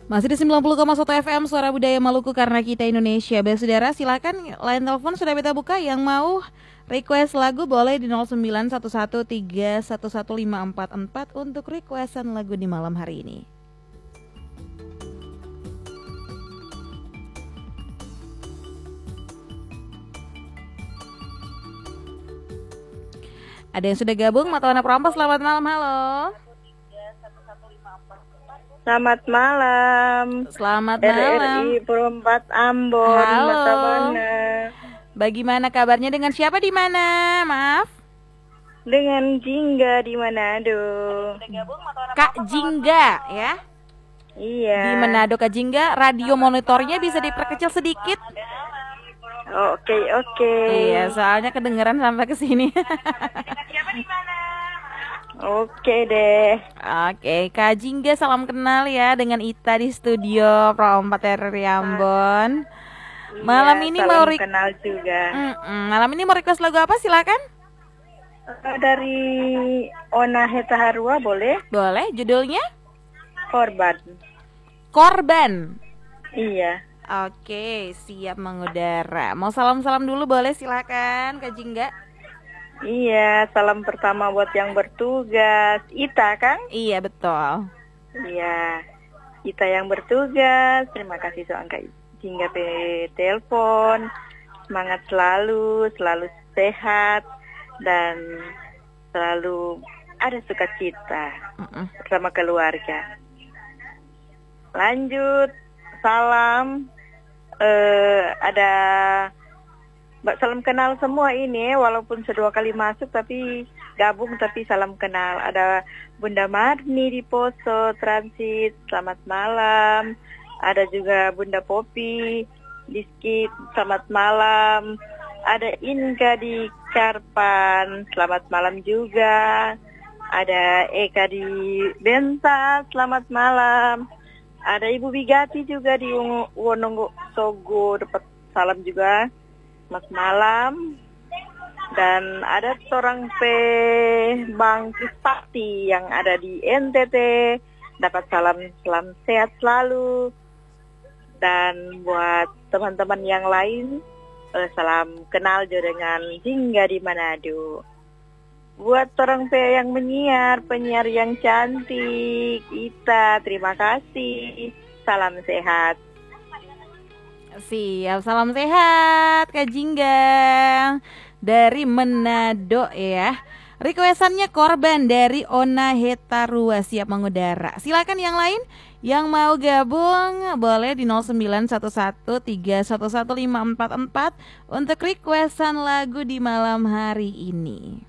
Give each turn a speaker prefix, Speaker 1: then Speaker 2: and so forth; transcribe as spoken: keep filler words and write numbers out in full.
Speaker 1: Masih di sembilan puluh koma satu F M Suara Budaya Maluku karena kita Indonesia. Saudara, silakan line telepon sudah kita buka. Yang mau request lagu boleh di nol sembilan satu satu tiga satu satu lima empat empat untuk requestan lagu di malam hari ini. Ada yang sudah gabung, Mata Warna Perampas, selamat malam, halo.
Speaker 2: Selamat malam.
Speaker 1: Selamat malam.
Speaker 2: R R I Perempat Ambon,
Speaker 1: halo.
Speaker 2: Mata Warna.
Speaker 1: Bagaimana kabarnya, dengan siapa di mana? Maaf.
Speaker 2: Dengan Jingga di Manado.
Speaker 1: Kak Jingga ya?
Speaker 2: Iya.
Speaker 1: Di Manado Kak Jingga, radio monitornya bisa diperkecil sedikit?
Speaker 2: Oke, oke.
Speaker 1: Iya, soalnya kedengeran sampai ke sini.
Speaker 2: Oke deh.
Speaker 1: Oke, Kak Jingga, salam kenal ya dengan Ita di studio Perempat R R I Ambon. Malam
Speaker 2: Iya,
Speaker 1: ini
Speaker 2: salam
Speaker 1: mau re-
Speaker 2: kenal juga.
Speaker 1: Mm-mm. Malam ini mau request lagu apa? Silakan.
Speaker 2: Uh, Dari Ona Heta Harua boleh?
Speaker 1: Boleh, judulnya?
Speaker 2: Korban.
Speaker 1: Korban.
Speaker 2: Iya.
Speaker 1: Oke, siap mengudara. Mau salam-salam dulu boleh, silakan Kak Jingga.
Speaker 2: Iya, salam pertama buat yang bertugas. Ita kan?
Speaker 1: Iya, betul.
Speaker 2: Iya, Ita yang bertugas. Terima kasih soal Kak Jingga pe telepon. Semangat selalu, selalu sehat dan selalu ada sukacita
Speaker 1: Mm-mm.
Speaker 2: bersama keluarga. Lanjut, salam. Eh, ada Mbak salam kenal semua ini, walaupun sedua kali masuk tapi gabung tapi salam kenal. Ada Bunda Marni di Poso Transit, selamat malam. Ada juga Bunda Popi di Skip, selamat malam. Ada Inga di Karpan, selamat malam juga. Ada Eka di Benta, selamat malam. Ada Ibu Bigati juga di Wonosogo, dapat salam juga. Selamat malam. Dan ada seorang P Bang Krispati yang ada di N T T, dapat salam, salam sehat selalu. Dan buat teman-teman yang lain, eh, salam kenal juga dengan Jingga di Manado. Buat orang P yang menyiar, penyiar yang cantik, Ita, terima kasih. Salam sehat.
Speaker 1: Siap, salam sehat Kak Jingga dari Manado ya. Requestannya Korban dari Ona Hetarua, siap mengudara. Silakan yang lain yang mau gabung boleh di nol sembilan satu satu tiga satu satu lima empat empat untuk requestan lagu di malam hari ini.